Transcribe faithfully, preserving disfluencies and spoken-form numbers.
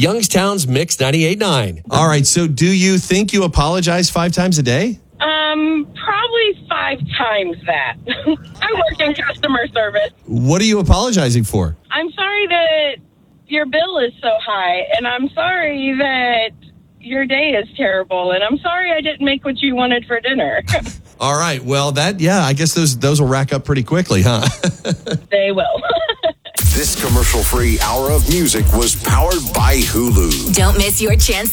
Youngstown's Mix ninety-eight point nine. All right, so do you think you apologize five times a day? Um, probably five times that. I work in customer service. What are you apologizing for? I'm sorry that your bill is so high, and I'm sorry that your day is terrible, and I'm sorry I didn't make what you wanted for dinner. All right, well, that, yeah, I guess those those will rack up pretty quickly, huh? They will. This commercial-free hour of music was powered by Hulu. Don't miss your chance